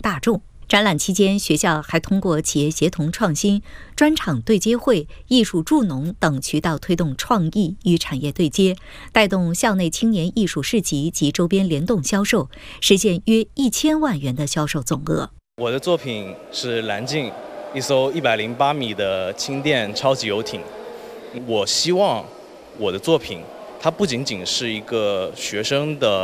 大众。展览期间，学校还通过企业协同创新、专场对接会、艺术助农等渠道推动创意与产业对接，带动校内青年艺术市集及周边联动销售，实现约1000万元的销售总额。 我的作品是蓝鲸，一艘108米的轻电超级游艇。我希望我的作品，它不仅仅是一个学生的